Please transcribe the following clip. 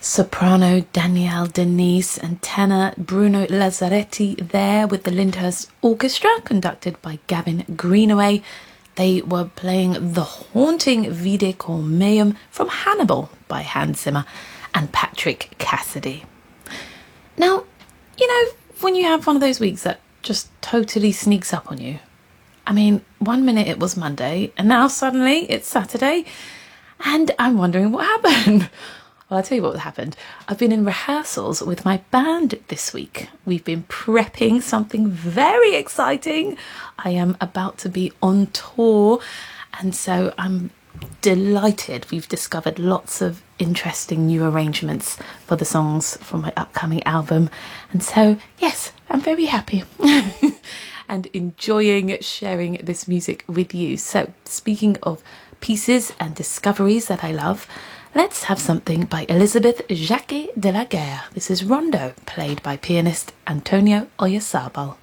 Soprano Danielle Denise and tenor Bruno Lazzaretti there with the Lyndhurst Orchestra, conducted by Gavin Greenaway. They were playing the haunting Vide cum Meum from Hannibal by Hans Zimmer and Patrick Cassidy. Now, you know, when you have one of those weeks that just totally sneaks up on you. I mean, 1 minute it was Monday and now suddenly it's Saturday and I'm wondering what happened. Well, I'll tell you what happened. I've been in rehearsals with my band this week. We've been prepping something very exciting. I am about to be on tour, and so I'm delighted. We've discovered lots of interesting new arrangements for the songs from my upcoming album. And so, yes, I'm very happy and enjoying sharing this music with you. So, speaking of pieces and discoveries that I love, let's have something by Elizabeth Jacquet de la Guerre. This is Rondo, played by pianist Antonio Oyarzabal.